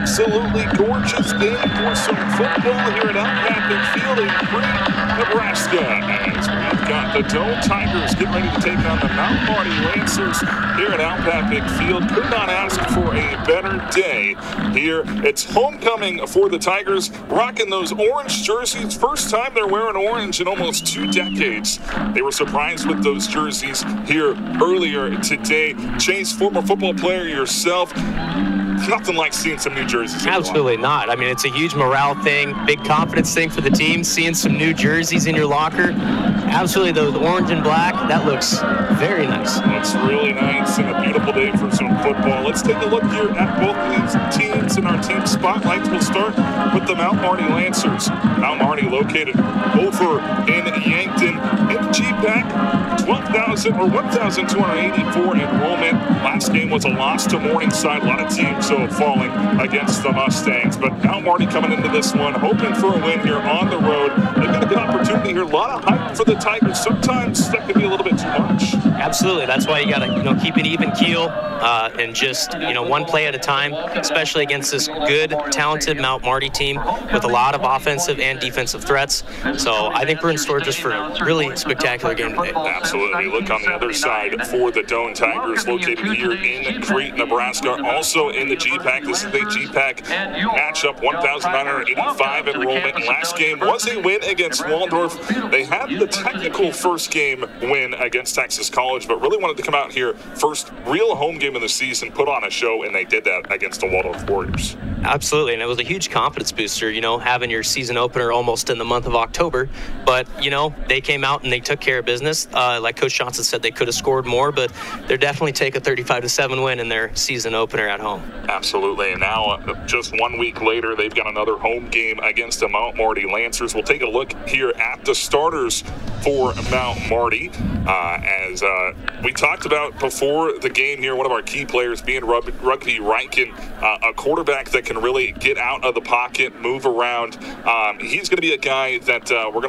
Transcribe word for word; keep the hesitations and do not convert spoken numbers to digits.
absolutely gorgeous game for some football here at Outback Field in Crete, Nebraska. As we've got the Doane Tigers getting ready to take on the Mount Marty Lancers here at Outback Field. Could not ask for a better day here. It's homecoming for the Tigers, rocking those orange jerseys. First time they're wearing orange in almost two decades. They were surprised with those jerseys here earlier today. Chase, former football player yourself, nothing like seeing some new jerseys. Absolutely not. I mean, it's a huge morale thing, big confidence thing for the team, seeing some new jerseys in your locker. Absolutely, those orange and black, that looks very nice. Looks really nice and a beautiful day for some football. Let's take a look here at both of these teams in our team spotlights. We'll start with the Mount Marty Lancers. Mount Marty located over in Yankton in the G PAC, twelve thousand or one thousand two hundred eighty-four enrollment. Last game was a loss to Morningside. A lot of teams so falling against the Mustangs, but Mount Marty coming into this one hoping for a win here on the road. They've got a good opportunity here. A lot of hype for the Tigers. Sometimes that can be a little bit too much. Absolutely. That's why you got to, you know, keep an even keel uh, and just, you know, one play at a time, especially against this good, talented Mount Marty team with a lot of offensive and defensive threats. So I think we're in store just for a really spectacular game today. Absolutely. Look on the other side for the Doane Tigers, located here in Crete, Nebraska. Also in the G PAC. This is the G PAC matchup, one thousand nine hundred eighty-five enrollment. And last game was a win against Waldorf. They had the technical first game win against Texas College, but really wanted to come out here first real home game of the season, put on a show, and they did that against the Waldorf Warriors. Absolutely, and it was a huge confidence booster, you know, having your season opener almost in the month of October. But, you know, they came out and they took care of business. Uh, like Coach Johnson said, they could have scored more, but they're definitely take a thirty-five to seven win in their season opener at home. Absolutely, and now uh, just one week later, they've got another home game against the Mount Marty Lancers. We'll take a look here at the starters for Mount Marty. Uh, as uh, we talked about before the game here, one of our key players being Rug- Rugby Ryken, uh, a quarterback that can really get out of the pocket, move around. Um, he's going to be a guy that uh, we're going to